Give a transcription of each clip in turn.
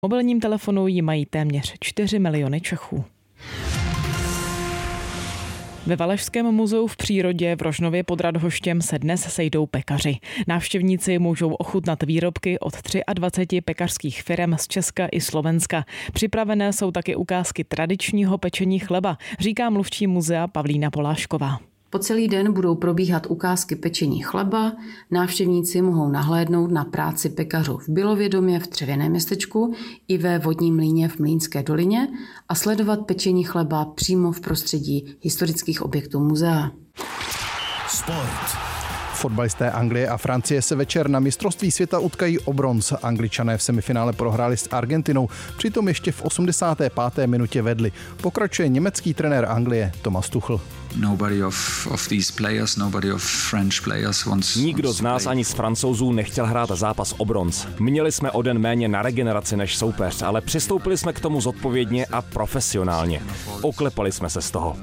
mobilním telefonu ji mají téměř 4 miliony Čechů. Ve Valašském muzeu v přírodě v Rožnově pod Radhoštěm se dnes sejdou pekaři. Návštěvníci můžou ochutnat výrobky od 23 pekařských firem z Česka i Slovenska. Připravené jsou taky ukázky tradičního pečení chleba, říká mluvčí muzea Pavlína Polášková. Po celý den budou probíhat ukázky pečení chleba, návštěvníci mohou nahlédnout na práci pekařů v Bilovědomě v Dřevěném Městečku i ve Vodním mlýně v Mlýnské dolině a sledovat pečení chleba přímo v prostředí historických objektů muzea. Sport. Fotbalisté Anglie a Francie se večer na mistrovství světa utkají o bronz. Angličané v semifinále prohráli s Argentinou, přitom ještě v 85. minutě vedli. Pokračuje německý trenér Anglie Thomas Tuchel. Nikdo z nás ani z Francouzů nechtěl hrát zápas o bronz. Měli jsme o den méně na regeneraci než soupeř, ale přistoupili jsme k tomu zodpovědně a profesionálně. Oklepali jsme se z toho.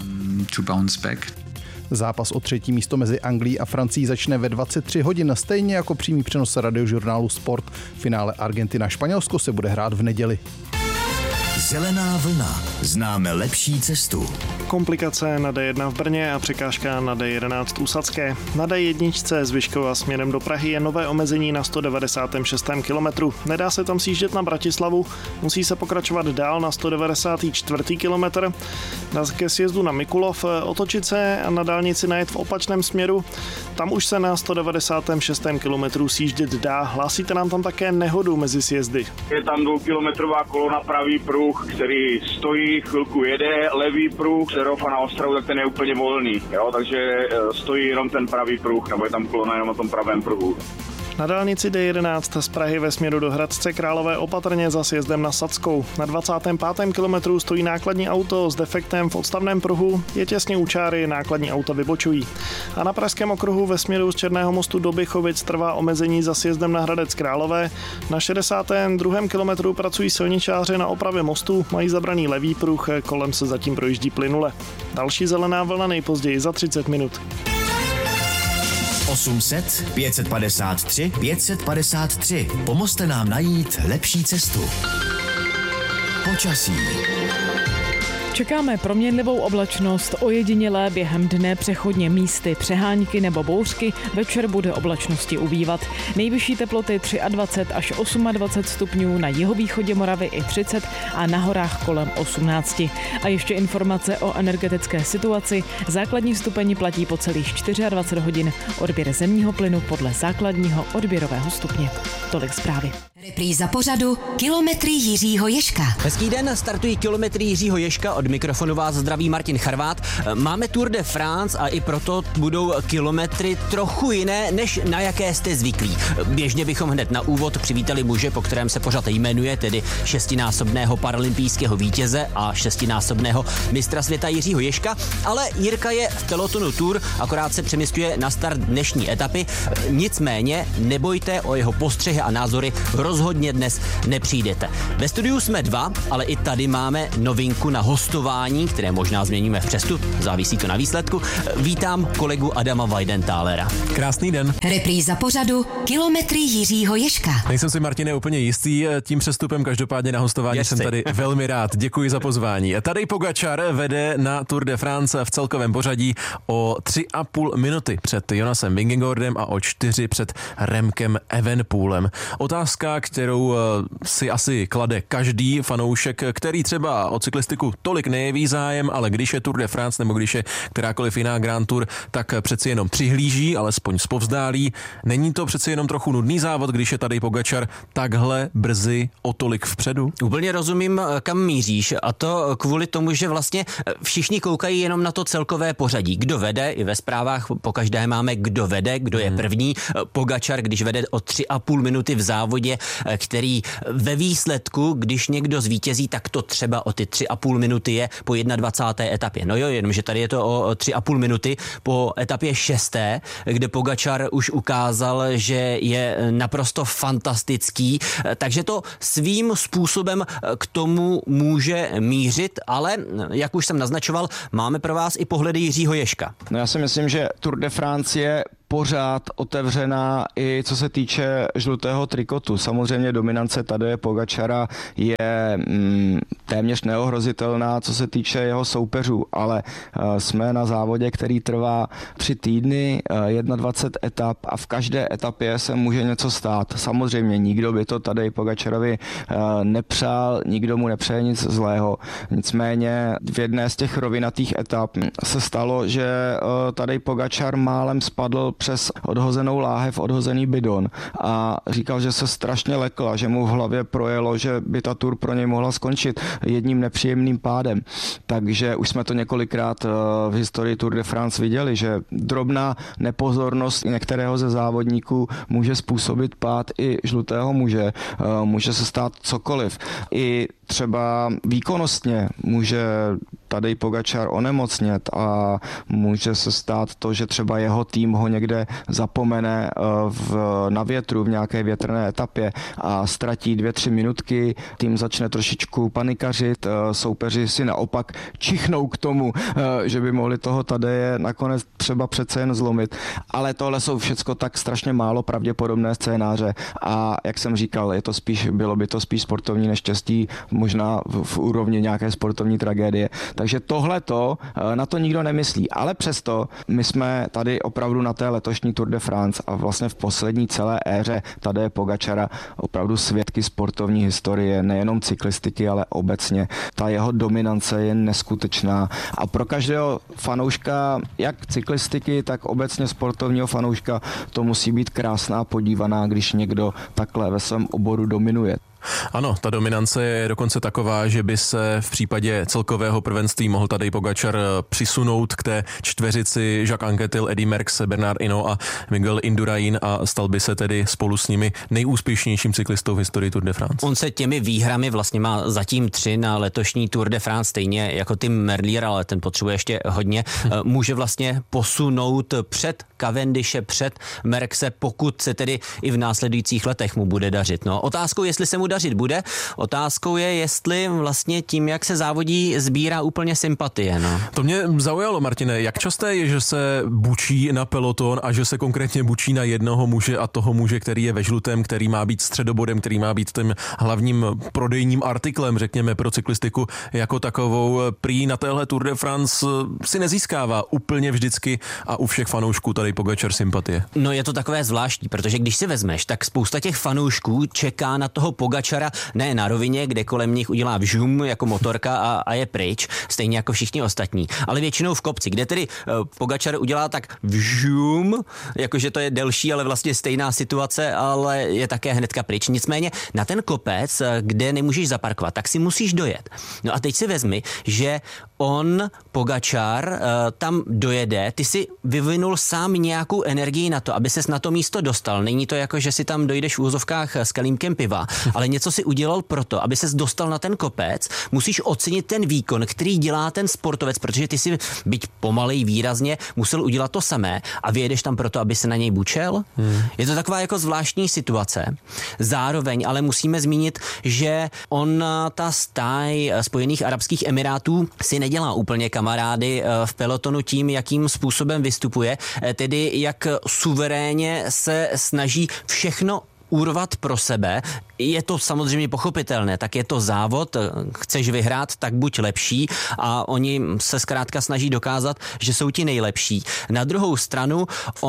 Zápas o třetí místo mezi Anglií a Francií začne ve 23 hodin, stejně jako přímý přenos radiožurnálu Sport. Finále Argentina-Španělsko se bude hrát v neděli. Zelená vlna. Známe lepší cestu. Komplikace na D1 v Brně a překážka na D11 u Sadské. Na D1 z Vyškova směrem do Prahy je nové omezení na 196. kilometru. Nedá se tam sjíždět na Bratislavu, musí se pokračovat dál na 194. kilometr. Ke sjezdu na Mikulov otočit se a na dálnici najet v opačném směru. Tam už se na 196. kilometru sjíždět dá. Hlásíte nám tam také nehodu mezi sjezdy. Je tam 2kilometrová kolona pravý pruh, který stojí, chvilku jede, levý pruh, Přerov a na Ostravu, tak ten je úplně volný, jo? Takže stojí jenom ten pravý pruh, nebo je tam kolona jenom na tom pravém pruhu. Na dálnici D11 z Prahy ve směru do Hradce Králové opatrně za sjezdem na Sadskou. Na 25. kilometru stojí nákladní auto s defektem v odstavném pruhu, je těsně u čáry, nákladní auta vybočují. A na Pražském okruhu ve směru z Černého Mostu do Bychovic trvá omezení za sjezdem na Hradec Králové. Na 62. kilometru pracují silničáři na opravě mostu, mají zabraný levý pruh, kolem se zatím projíždí plynule. Další zelená vlna nejpozději za 30 minut. 800 553 553. Pomozte nám najít lepší cestu. Počasí. Čekáme proměnlivou oblačnost, ojedinělé během dne přechodně místy přehánky nebo bouřky, večer bude oblačnosti ubývat. Nejvyšší teploty 23 až 28 stupňů, na jihovýchodě Moravy i 30 a na horách kolem 18. A ještě informace o energetické situaci. Základní stupeň platí po celých 24 hodin, odběr zemního plynu podle základního odběrového stupně. Tolik zprávy. Repríza pořadu Kilometry Jiřího Ježka. Hezký den, startují Kilometry Jiřího Ježka, od mikrofonu vás zdraví Martin Charvát. Máme Tour de France a i proto budou kilometry trochu jiné, než na jaké jste zvyklí. Běžně bychom hned na úvod přivítali muže, po kterém se pořad jmenuje, tedy 6násobného paralympijského vítěze a 6násobného mistra světa Jiřího Ježka, ale Jirka je v pelotonu Tour, akorát se přeměstňuje na start dnešní etapy. Nicméně nebojte, o jeho postřehy a názory rozhodně dnes nepřijdete. Ve studiu jsme dva, ale i tady máme novinku na hostování, které možná změníme v přestup, závisí to na výsledku. Vítám kolegu Adama Weidenthalera. Krásný den. Repríza pořadu Kilometry Jiřího Ježka. Nejsem si, Martine, úplně jistý tím přestupem, každopádně na hostování jsem tady velmi rád. Děkuji za pozvání. Tadej Pogačar vede na Tour de France v celkovém pořadí o 3,5 minuty před Jonasem Vingegaardem a o 4 před Remkem Evenepoelem. Otázka, kterou si asi klade každý fanoušek, který třeba o cyklistiku tolik nejeví zájem, ale když je Tour de France nebo když je kterákoliv jiná Grand Tour, tak přeci jenom přihlíží, alespoň zpovzdálí. Není to přeci jenom trochu nudný závod, když je Tadej Pogačar takhle brzy o tolik vpředu? Úplně rozumím, kam míříš, a to kvůli tomu, že vlastně všichni koukají jenom na to celkové pořadí. Kdo vede, i ve zprávách pokaždé máme, kdo vede, kdo je první. Pogačar, když vede o 3,5 minuty v závodě, který ve výsledku, když někdo zvítězí, tak to třeba o ty 3,5 minuty je po 21. etapě. No jo, jenomže tady je to o 3,5 minuty po etapě 6., kde Pogačar už ukázal, že je naprosto fantastický, takže to svým způsobem k tomu může mířit, ale jak už jsem naznačoval, máme pro vás i pohledy Jiřího Ježka. No já si myslím, že Tour de France je pořád otevřená i co se týče žlutého trikotu. Samozřejmě dominance Tadeje Pogačara je téměř neohrozitelná, co se týče jeho soupeřů, ale jsme na závodě, který trvá 3 týdny, 21 etap a v každé etapě se může něco stát. Samozřejmě nikdo by to Tadeji Pogačarovi nepřál, nikdo mu nepřeje nic zlého. Nicméně v jedné z těch rovinatých etap se stalo, že Tadej Pogačar málem spadl přes odhozenou láhev, odhozený bidon a říkal, že se strašně lekl a že mu v hlavě projelo, že by ta tur pro něj mohla skončit jedním nepříjemným pádem. Takže už jsme to několikrát v historii Tour de France viděli, že drobná nepozornost některého ze závodníků může způsobit pád i žlutého muže. Může se stát cokoliv. I třeba výkonnostně může Tadej Pogačar onemocnět a může se stát to, že třeba jeho tým ho někde zapomene na větru v nějaké větrné etapě a ztratí 2-3 minutky, tým začne trošičku panikařit, soupeři si naopak čichnou k tomu, že by mohli toho Tadeje nakonec třeba přece jen zlomit. Ale tohle jsou všecko tak strašně málo pravděpodobné scénáře a jak jsem říkal, bylo by to spíš sportovní neštěstí, možná v úrovni nějaké sportovní tragédie. Takže tohleto, na to nikdo nemyslí. Ale přesto my jsme tady opravdu na té letošní Tour de France a vlastně v poslední celé éře Tadeje Pogačara opravdu svědky sportovní historie, nejenom cyklistiky, ale obecně. Ta jeho dominance je neskutečná a pro každého fanouška, jak cyklistiky, tak obecně sportovního fanouška, to musí být krásná podívaná, když někdo takhle ve svém oboru dominuje. Ano, ta dominance je dokonce taková, že by se v případě celkového prvenství mohl Tadej Pogačar přisunout k té čtveřici Jacques Anquetil, Eddy Merckx, Bernard Hinault a Miguel Indurain a stal by se tedy spolu s nimi nejúspěšnějším cyklistou v historii Tour de France. On se těmi výhrami vlastně má zatím 3 na letošní Tour de France, stejně jako Tim Merlier, ale ten potřebuje ještě hodně. Může vlastně posunout před Cavendishe, před Merckxe, pokud se tedy i v následujících letech mu bude dařit. No, otázkou, jestli se mu dařit bude, otázkou je, jestli vlastně tím, jak se závodí, sbírá úplně sympatie. No. To mě zaujalo, Martine, jak časté je, že se bučí na peloton a že se konkrétně bučí na jednoho muže a toho muže, který je ve žlutém, který má být středobodem, který má být tím hlavním prodejním artiklem, řekněme, pro cyklistiku jako takovou. Prý na téhle Tour de France si nezískává úplně vždycky a u všech fanoušků tady Pogačar sympatie. No je to takové zvláštní, protože když si vezmeš, tak spousta těch fanoušků čeká na toho Pogačara ne na rovině, kde kolem nich udělá vžum jako motorka a je pryč, stejně jako všichni ostatní, ale většinou v kopci, kde tedy Pogačar udělá tak vžum, jakože to je delší, ale vlastně stejná situace, ale je také hnedka pryč. Nicméně na ten kopec, kde nemůžeš zaparkovat, tak si musíš dojet. No a teď si vezmi, že Pogačar tam dojede, ty si vyvinul sám nějakou energii na to, aby ses na to místo dostal. Není to jako, že si tam dojdeš v úzovkách s kelímkem piva, ale něco si udělal proto, aby ses dostal na ten kopec, musíš ocenit ten výkon, který dělá ten sportovec, protože ty si, byť pomalej výrazně, musel udělat to samé a vyjedeš tam proto, aby se na něj bučel. Je to taková jako zvláštní situace. Zároveň ale musíme zmínit, že ta stáj Spojených arabských emirátů si nedělá úplně kamarády v pelotonu tím, jakým způsobem vystupuje, tedy jak suverénně se snaží všechno urvat pro sebe. Je to samozřejmě pochopitelné, tak je to závod, chceš vyhrát, tak buď lepší a oni se zkrátka snaží dokázat, že jsou ti nejlepší. Na druhou stranu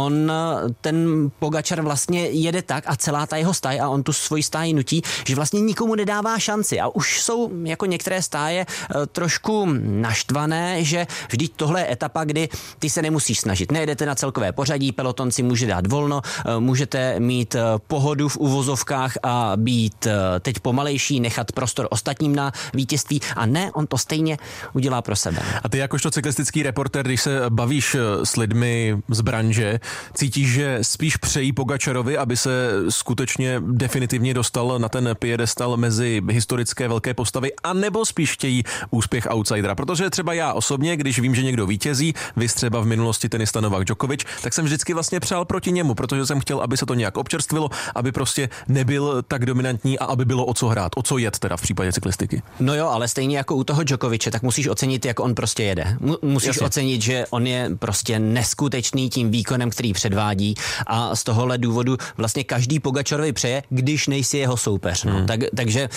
ten Pogačar vlastně jede tak a celá ta jeho stáj a on tu svoji stáji nutí, že vlastně nikomu nedává šanci a už jsou jako některé stáje trošku naštvané, že vždyť tohle je etapa, kdy ty se nemusíš snažit. Nejedete na celkové pořadí, peloton si může dát volno, můžete mít pohodu v uvozovkách a být teď pomalejší, nechat prostor ostatním na vítězství a ne, on to stejně udělá pro sebe. A ty jakožto cyklistický reportér, když se bavíš s lidmi z branže, cítíš, že spíš přejí Pogačarovi, aby se skutečně definitivně dostal na ten piedestal mezi historické velké postavy, anebo spíš chtějí úspěch outsidera? Protože třeba já osobně, když vím, že někdo vítězí, viz třeba v minulosti tenista Novak Djokovic, tak jsem vždycky vlastně přál proti němu, protože jsem chtěl, aby se to nějak občerstvilo, aby prostě nebyl tak dominantní a aby bylo o co hrát, o co jet teda v případě cyklistiky. No jo, ale stejně jako u toho Djokoviče, tak musíš ocenit, jak on prostě jede. Musíš ocenit, že on je prostě neskutečný tím výkonem, který předvádí a z tohohle důvodu vlastně každý Pogačarovi přeje, když nejsi jeho soupeř. No. Takže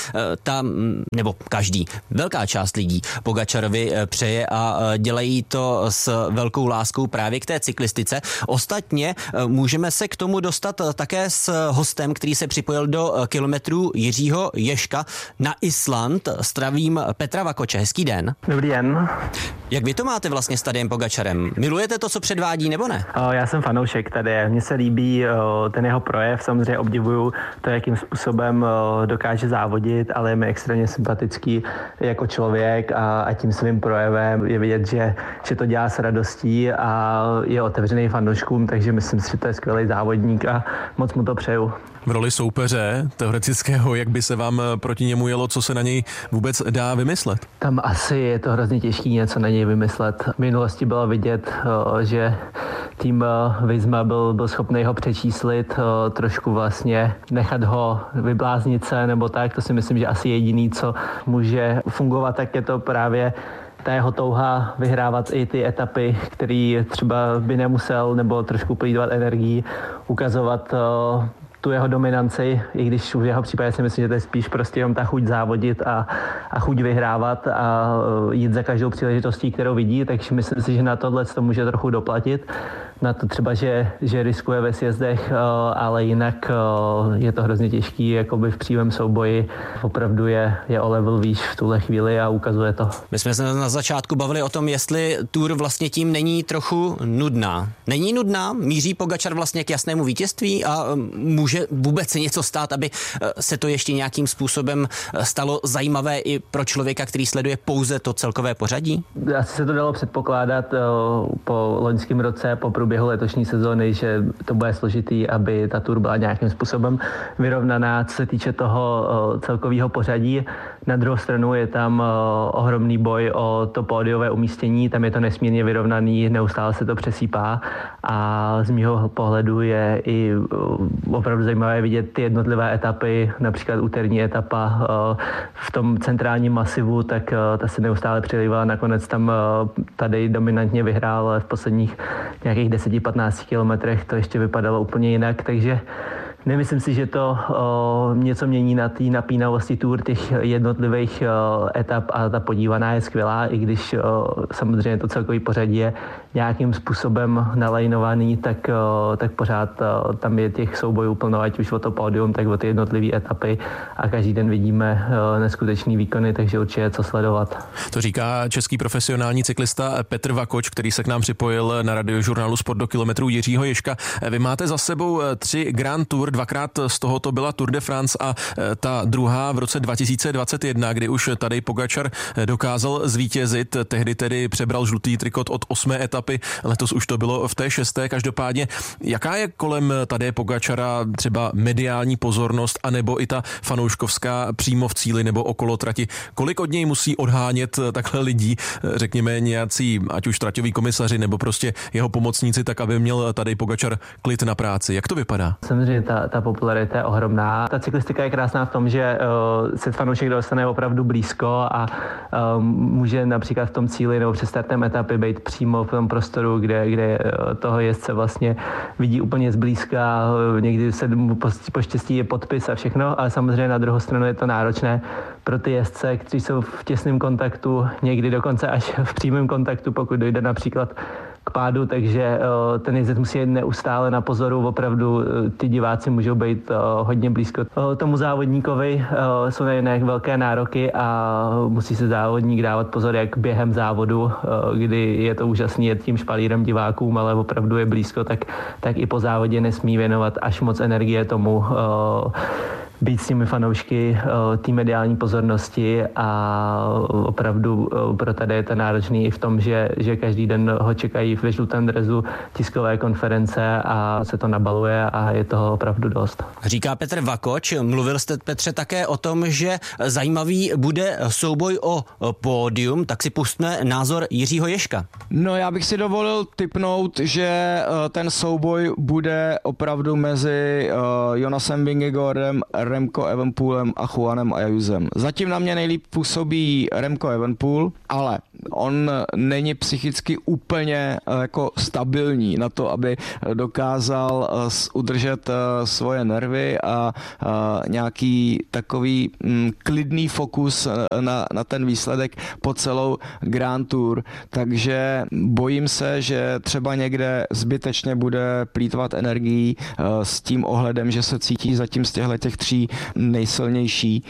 velká část lidí Pogačarovi přeje a dělají to s velkou láskou právě k té cyklistice. Ostatně můžeme se k tomu dostat také s hostem, který se připojil do kilometrů Jiřího Ježka na Island. Zdravím Petra Vakoče. Hezký den. Dobrý den. Jak vy to máte vlastně s Tadejem Pogačarem? Milujete to, co předvádí, nebo ne? Já jsem fanoušek Tadeje. Mně se líbí ten jeho projev, samozřejmě obdivuju to, jakým způsobem dokáže závodit, ale je mi extrémně sympatický jako člověk a tím svým projevem je vidět, že to dělá s radostí a je otevřený fanouškům, takže myslím si, že to je skvělý závodník a moc mu to přeju. V roli soupeře teoretického, jak by se vám proti němu jelo, co se na něj vůbec dá vymyslet? Tam asi je to hrozně těžký něco na něj vymyslet. V minulosti bylo vidět, že tým Visma byl schopný ho přečíslit, trošku vlastně nechat ho vybláznit se nebo tak. To si myslím, že asi jediný, co může fungovat, tak je to právě ta jeho touha vyhrávat i ty etapy, který třeba by nemusel nebo trošku plýtvat energií, ukazovat tu jeho dominanci, i když v jeho případě si myslím, že to je spíš prostě jenom ta chuť závodit a chuť vyhrávat a jít za každou příležitostí, kterou vidí, takže myslím si, že na tohle to může trochu doplatit. Na to třeba, že riskuje ve sjezdech, ale jinak je to hrozně těžký, jakoby v přímém souboji. Opravdu je o level výš v tuhle chvíli a ukazuje to. My jsme se na začátku bavili o tom, jestli Tour vlastně tím není trochu nudná. Není nudná? Míří Pogačar vlastně k jasnému vítězství a může vůbec se něco stát, aby se to ještě nějakým způsobem stalo zajímavé i pro člověka, který sleduje pouze to celkové pořadí? Asi se to dalo předpokládat po loňském roce, po průběhu letošní sezóny, že to bude složitý, aby ta Tour byla nějakým způsobem vyrovnaná, co se týče toho celkového pořadí. Na druhou stranu je tam ohromný boj o to pódiové umístění, tam je to nesmírně vyrovnaný, neustále se to přesýpá a z mýho pohledu je i opravdu zajímavé vidět ty jednotlivé etapy, například úterní etapa v tom centrálním masivu, tak ta se neustále přilývala, nakonec tam tady dominantně vyhrál, ale v posledních nějakých 10-15 kilometrech to ještě vypadalo úplně jinak, takže nemyslím si, že to něco mění na té napínavosti Tour těch jednotlivých etap a ta podívaná je skvělá, i když samozřejmě to celkový pořadí je nějakým způsobem nalajnovaný, tak pořád tam je těch soubojů plno, ať už o to pódium, tak o ty jednotlivé etapy a každý den vidíme neskutečný výkony, takže určitě je co sledovat. To říká český profesionální cyklista Petr Vakoč, který se k nám připojil na radiožurnálu Sport do kilometrů Jiřího Ježka. Vy máte za sebou 3 Grand Tour, dvakrát z toho to byla Tour de France a ta druhá v roce 2021, kdy už Tadej Pogačar dokázal zvítězit, tehdy tedy přebral žlutý trikot od 8. etapy, letos už to bylo v té 6. Každopádně, jaká je kolem Tadeje Pogačara třeba mediální pozornost anebo i ta fanouškovská přímo v cíli nebo okolo trati? Kolik od něj musí odhánět takhle lidí, řekněme nějací, ať už traťoví komisaři nebo prostě jeho pomocníci, tak aby měl Tadej Pogačar klid na práci? Jak to vypadá? Samozřejmě ta popularita je ohromná. Ta cyklistika je krásná v tom, že se fanoušek dostane opravdu blízko a může například v tom cíli nebo před startem etapy být přímo v tom prostoru, kde toho jezdce vlastně vidí úplně zblízka, někdy se mu poštěstí je podpis a všechno, ale samozřejmě na druhou stranu je to náročné pro ty jezdce, kteří jsou v těsném kontaktu, někdy dokonce až v přímém kontaktu, pokud dojde například k pádu, takže ten jezdec musí jít neustále na pozoru, opravdu ty diváci můžou být hodně blízko tomu závodníkovi, jsou na jiné velké nároky a musí se závodník dávat pozor jak během závodu, kdy je to úžasný jet tím špalírem divákům, ale opravdu je blízko, tak i po závodě nesmí věnovat až moc energie tomu být s těmi fanoušky té mediální pozornosti a opravdu pro tady je to náročný i v tom, že každý den ho čekají ve žlutém dresu tiskové konference a se to nabaluje a je toho opravdu dost. Říká Petr Vakoč. Mluvil jste, Petře, také o tom, že zajímavý bude souboj o pódium, tak si pustme názor Jiřího Ježka. No, já bych si dovolil tipnout, že ten souboj bude opravdu mezi Jonasem Vingegaardem, Remco Evenepoelem a Juanem Ayusem. Zatím na mě nejlíp působí Remco Evenepoel, ale on není psychicky úplně jako stabilní na to, aby dokázal udržet svoje nervy a nějaký takový klidný fokus na ten výsledek po celou Grand Tour. Takže bojím se, že třeba někde zbytečně bude plýtvat energií s tím ohledem, že se cítí zatím z těch 3 nejsilnější,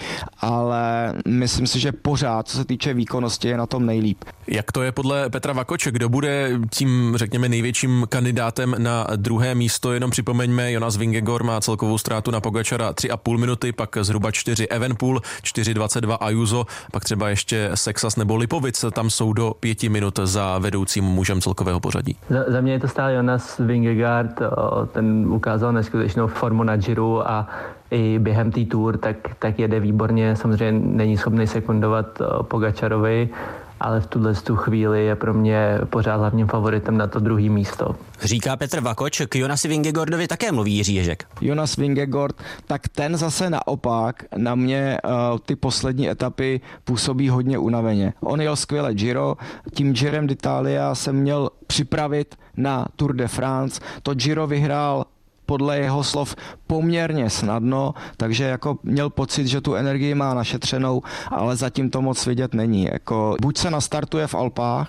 ale myslím si, že pořád, co se týče výkonnosti, je na tom nejlíp. Jak to je podle Petra Vakoče? Kdo bude tím, řekněme, největším kandidátem na druhé místo? Jenom připomeňme, Jonas Vingegaard má celkovou ztrátu na Pogačara 3,5 minuty, pak zhruba 4 Evenepoel, 4,22 Ayuso, pak třeba ještě Sexas nebo Lipovic, tam jsou do 5 minut za vedoucím mužem celkového pořadí. Za mě je to stále Jonas Vingegaard, ten ukázal neskutečnou formu na Giro a i během té tour tak jede výborně, samozřejmě není schopný sekundovat Pogačarovi, ale v tu chvíli je pro mě pořád hlavním favoritem na to druhé místo. Říká Petr Vakoč. K Jonasi Vingegaardovi také mluví Jiří Ježek. Jonas Vingegaard, tak ten zase naopak na mě ty poslední etapy působí hodně unaveně. On jel skvěle Giro, tím Girem d'Italia se měl připravit na Tour de France. To Giro vyhrál podle jeho slov poměrně snadno, takže jako měl pocit, že tu energii má našetřenou, ale zatím to moc vidět není. Jako buď se nastartuje v Alpách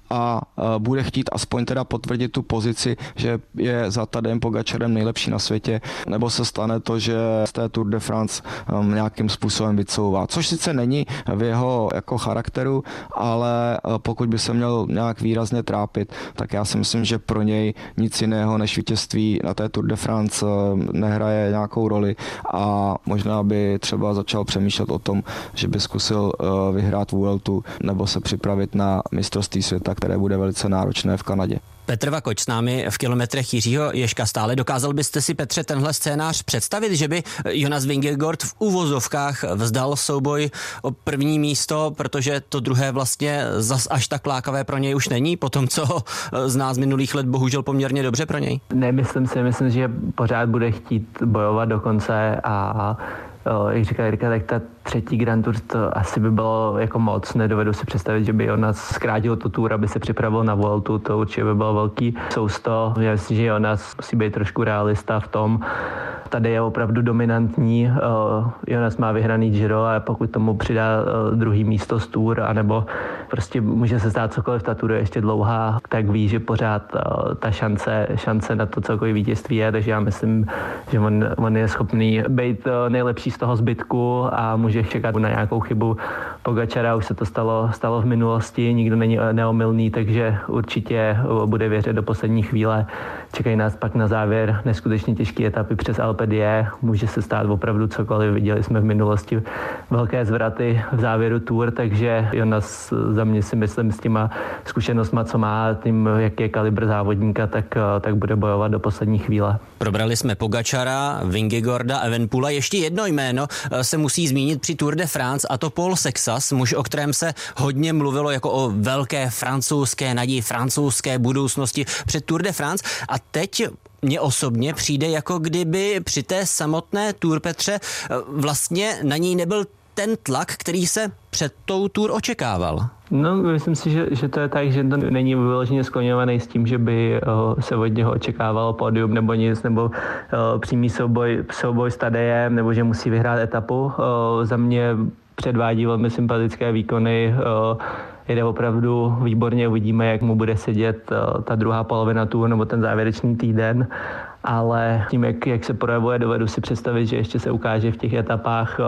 a bude chtít aspoň teda potvrdit tu pozici, že je za Tadejem Pogačarem nejlepší na světě, nebo se stane to, že z té Tour de France nějakým způsobem vycouvá. Což sice není v jeho jako charakteru, ale pokud by se měl nějak výrazně trápit, tak já si myslím, že pro něj nic jiného než vítězství na té Tour de France nehraje nějakou roli a možná by třeba začal přemýšlet o tom, že by zkusil vyhrát Vueltu nebo se připravit na mistrovství světa, které bude velice náročné v Kanadě. Petr Vakoč s námi v kilometrech Jiřího Ježka stále. Dokázal byste si, Petře, tenhle scénář představit, že by Jonas Vingegaard v uvozovkách vzdal souboj o první místo, protože to druhé vlastně zas až tak lákavé pro něj už není, po tom, co zná z minulých let bohužel poměrně dobře pro něj? Myslím, že pořád bude chtít bojovat do konce a jak říká Jirka, tak ta třetí Grand Tour to asi by bylo jako moc. Nedovedu si představit, že by Jonas zkrátil tu tour, aby se připravil na Vueltu. To určitě by bylo velký sousto. Já myslím, že Jonas musí být trošku realista v tom. Tady je opravdu dominantní. Jonas má vyhraný Giro a pokud tomu přidá druhý místo z Tour, anebo prostě může se stát cokoliv, ta Tour je ještě dlouhá, tak ví, že pořád ta šance na to celkové vítězství je, takže já myslím, že on je schopný být nejlepší z toho zbytku a může čekat na nějakou chybu Pogačara. Už se to stalo v minulosti, nikdo není neomylný, takže určitě bude věřit do poslední chvíle. Čekají nás pak na závěr neskutečně těžké etapy přes Alpe d'Huez. Může se stát opravdu cokoliv. Viděli jsme v minulosti velké zvraty v závěru Tour, takže Jonas za mě si myslím s těma zkušenostma, co má, tím, jaký je kalibr závodníka, tak bude bojovat do poslední chvíle. Probrali jsme Pogačara, Vingegaarda, Evenepoela. Ještě jedno jméno se musí zmínit při Tour de France, a to Paul Sexas, muž, o kterém se hodně mluvilo jako o velké francouzské naději, francouzské budoucnosti před Tour de France. A teď mně osobně přijde, jako kdyby při té samotné Tour, Petře, vlastně na něj nebyl ten tlak, který se před tou Tour očekával. No, myslím si, že to je tak, že to není vyloženě skloňovaný s tím, že by se od něho očekávalo pódium nebo nic, nebo přímý souboj s Tadejem, nebo že musí vyhrát etapu. Za mě předvádí velmi sympatické výkony, jede opravdu výborně, uvidíme, jak mu bude sedět ta druhá polovina Tour nebo ten závěrečný týden, ale tím, jak se projevuje, dovedu si představit, že ještě se ukáže v těch etapách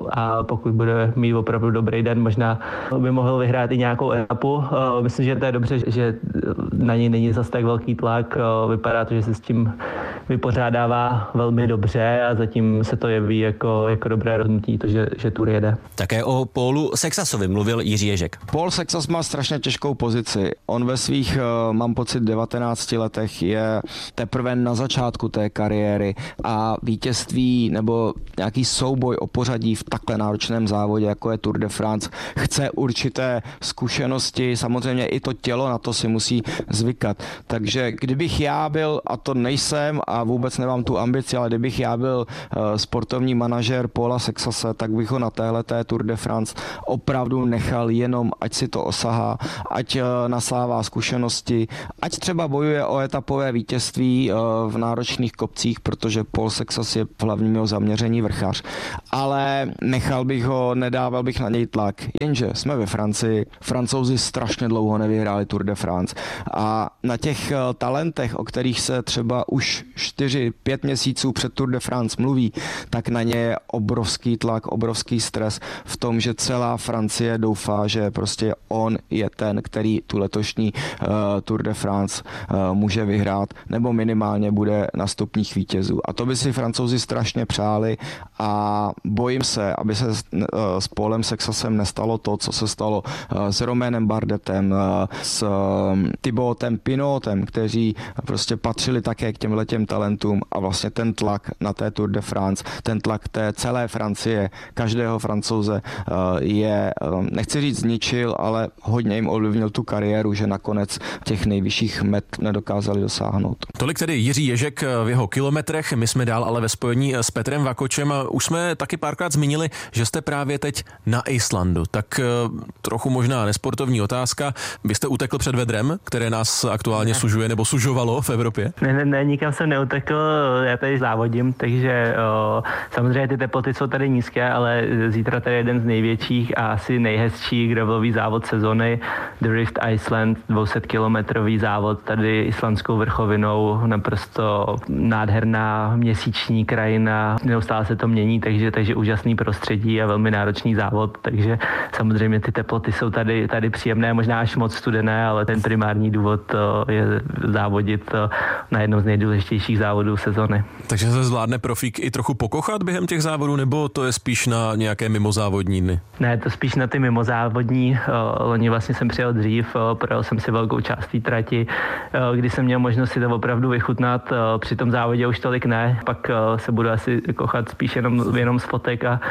a pokud bude mít opravdu dobrý den, možná by mohl vyhrát i nějakou etapu. Myslím, že to je dobře, že na něj není zas tak velký tlak. Vypadá to, že se s tím vypořádává velmi dobře a zatím se to jeví jako dobré rozhodnutí, to, že Tour jede. Také o Paulu Sexasovi mluvil Jiří Ježek. Paul Sexas má strašně těžkou pozici. On ve svých, mám pocit, 19 letech je teprve na začátku té kariéry a vítězství nebo nějaký souboj o pořadí v takhle náročném závodě, jako je Tour de France, chce určité zkušenosti, samozřejmě i to tělo na to si musí zvykat. Takže kdybych já byl, a to nejsem a vůbec nemám tu ambici, ale kdybych já byl sportovní manažer Paula Sexase, tak bych ho na téhleté Tour de France opravdu nechal jenom, ať si to osahá, ať naslává zkušenosti, ať třeba bojuje o etapové vítězství v náročných kopcích, protože Paul Sexas je v hlavním jeho zaměření vrchař. Ale nechal bych ho, nedával bych na něj tlak. Jenže jsme ve Francii, Francouzi strašně dlouho nevyhráli Tour de France a na těch talentech, o kterých se třeba už 4-5 měsíců před Tour de France mluví, tak na ně je obrovský tlak, obrovský stres v tom, že celá Francie doufá, že prostě on je ten, který tu letošní Tour de France může vyhrát, nebo minimálně bude na stupních vítězů. A to by si Francouzi strašně přáli a bojím se, aby se s Paulem Sexasem nestalo to, co se stalo s Romainem Bardettem, s Thibautem Pinotem, kteří prostě patřili také k těmhletěm talentům a vlastně ten tlak na té Tour de France, ten tlak té celé Francie, každého Francouze je, nechci říct zničil, ale hodně jim ovlivnil tu kariéru, že nakonec těch nejvyšších met nedokázali dosáhnout. Tolik tedy Jiří Ježek v jeho kilometrech, my jsme dál ale ve spojení s Petrem Vakočem a už jsme taky párkrát zmínili, že jste právě teď na Islandu. Tak trochu možná nesportovní otázka. Vy jste utekl před vedrem, které nás aktuálně sužuje nebo sužovalo v Evropě? Ne, nikam jsem neutekl, já tady závodím, takže samozřejmě ty teploty jsou tady nízké, ale zítra tady je jeden z největších a asi nejhezčí gravelový závod sezony, The Rift Iceland, 200-kilometrový závod tady islandskou vrchovinou, naprosto nádherná měsíční krajina, neustále se to mění, takže úžasný prostředí a velmi náročný závod, takže samozřejmě ty teploty jsou tady příjemné, možná až moc studené, ale ten primární důvod je závodit na jednom z nejdůležitějších závodů sezony. Takže se zvládne profík i trochu pokochat během těch závodů, nebo to je spíš na nějaké mimozávodní dny? Ne, to spíš na ty mimozávodní. Loni vlastně jsem přijel dřív, projel jsem si velkou část té trati, kdy jsem měl možnost si to opravdu vychutnat. Při tom závodě už tolik ne, pak se budu asi kochat spíš jenom z fotek a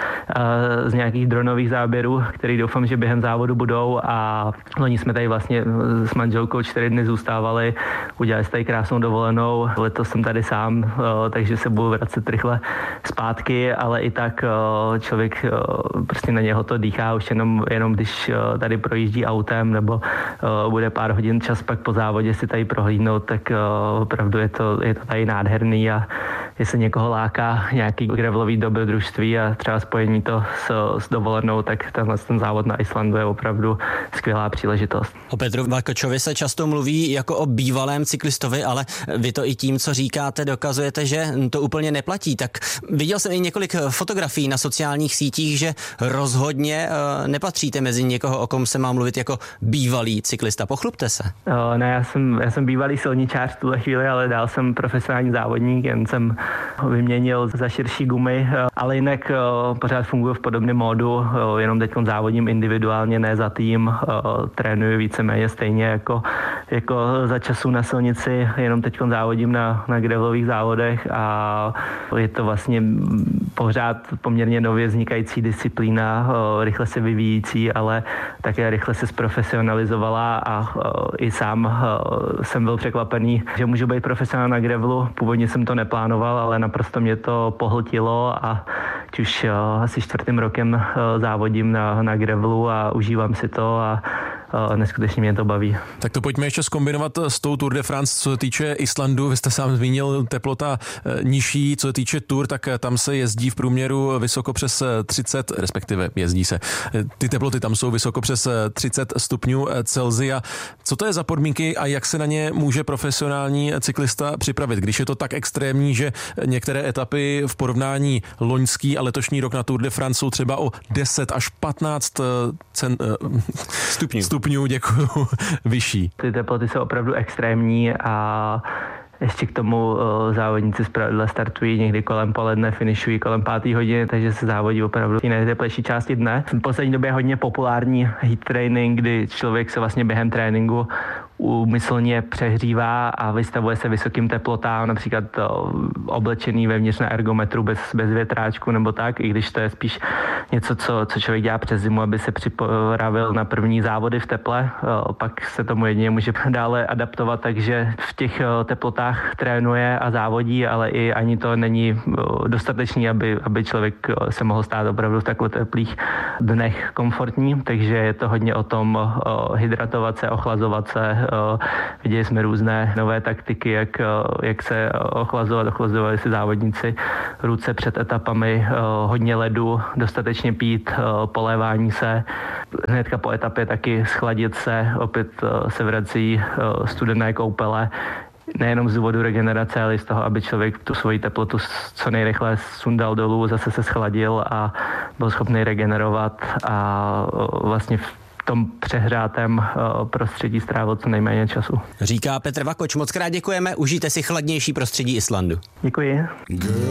z nějakých dronových záběrů, který doufám, že během závodu budou a loni jsme tady vlastně s manželkou 4 dny zůstávali, udělali jsme tady krásnou dovolenou, letos jsem tady sám, takže se budu vracet rychle zpátky, ale i tak člověk prostě na něho to dýchá už jenom když tady projíždí autem nebo bude pár hodin čas pak po závodě si tady prohlídnout, tak opravdu je to tady nádherný a jestli někoho láká nějaký gravelový dobrodružství a třeba spojení to s dovolenou, tak ten závod na Islandu je opravdu skvělá příležitost. O Petru Vakočovi se často mluví jako o bývalém cyklistovi, ale vy to i tím, co říkáte, dokazujete, že to úplně neplatí. Tak viděl jsem i několik fotografií na sociálních sítích, že rozhodně nepatříte mezi někoho, o kom se má mluvit jako bývalý cyklista. Pochlubte se. Ne, já jsem bývalý silničář v tuhle chvíli, ale dál jsem profesionální závodník, jen jsem vyměnil za širší gumy, ale jinak pořád funguji v podobném módu, jenom teď závodím individuálně, ne za tým, trénuji víceméně stejně jako za času na silnici, jenom teď závodím na gravelových závodech a je to vlastně pořád poměrně nově vznikající disciplína, rychle se vyvíjící, ale také rychle se zprofesionalizovala a i sám jsem byl překvapený, že můžu být profesionál na gravelu. Původně jsem to neplánoval, ale naprosto mě to pohltilo a už asi 4. rokem závodím na gravelu a užívám si to a neskutečně mě to baví. Tak to pojďme ještě zkombinovat s tou Tour de France, co se týče Islandu. Vy jste sám zmínil teplota nižší, co se týče Tour, tak tam se jezdí v průměru vysoko přes 30, respektive jezdí se. Ty teploty tam jsou vysoko přes 30 stupňů Celsia. Co to je za podmínky a jak se na ně může profesionální cyklista připravit, když je to tak extrémní, že některé etapy v porovnání loňský a letošní rok na Tour de France jsou třeba o 10 až 15 stupňů, děkuju, vyšší. Ty teploty jsou opravdu extrémní a ještě k tomu závodníci zpravidla startují někdy kolem poledne, finišují kolem 5. hodiny, takže se závodí opravdu v nejteplejší části dne. V poslední době je hodně populární heat training, kdy člověk se vlastně během tréninku úmyslně přehřívá a vystavuje se vysokým teplotám, například oblečený vevnitř na ergometru bez větráčku nebo tak, i když to je spíš něco, co člověk dělá přes zimu, aby se připravil na první závody v teple, pak se tomu jedině může dále adaptovat, takže v těch teplotách trénuje a závodí, ale i ani to není dostatečný, aby člověk se mohl stát opravdu v takhle teplých dnech komfortní, takže je to hodně o tom hydratovat se, ochlazovat se. Viděli jsme různé nové taktiky, jak se ochlazovali si závodníci ruce před etapami, hodně ledu, dostatečně pít, polévání se, hnedka po etapě taky schladit se, opět se vrací studené koupele, nejenom z důvodu regenerace, ale i z toho, aby člověk tu svoji teplotu co nejrychle sundal dolů, zase se schladil a byl schopný regenerovat a vlastně v tom přehrátém prostředí strávil co nejméně času. Říká Petr Vakoč, moc krát děkujeme, užijte si chladnější prostředí Islandu. Děkuji.